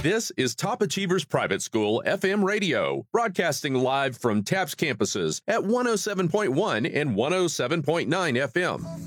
This is Top Achievers Private School FM radio, broadcasting live from TAPS campuses at 107.1 and 107.9 FM.